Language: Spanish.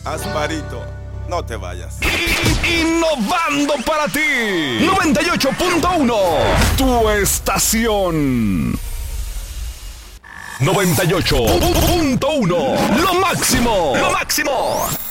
Asparito, no te vayas. Innovando para ti. 98.1, tu estación. 98.1, lo máximo. Lo máximo.